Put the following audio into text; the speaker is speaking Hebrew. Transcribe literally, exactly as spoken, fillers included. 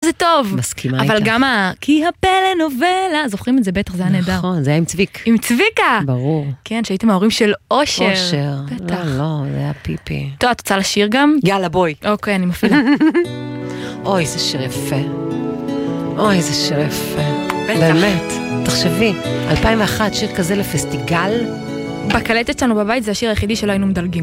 זה טוב. מסכימה איתך. אבל גם ה... כי הפלא נובלה, זוכרים את זה בטח, זה היה נהדר. נכון, זה היה עם צביק. עם צביקה. ברור. כן, שהייתם ההורים של אושר. אושר. בטח. לא, לא, זה היה פיפי. טוב, את רוצה לשיר גם? יאללה, בואי. אוקיי, אני מפעילה. אוי, זה שיר יפה. אוי, זה שיר יפה. בטח. באמת, תחשבי, אלפיים ואחת, שיר כזה לפסטיגל. בקלטת שלנו בבית זה השיר היחידי שלא היינו מדלגים.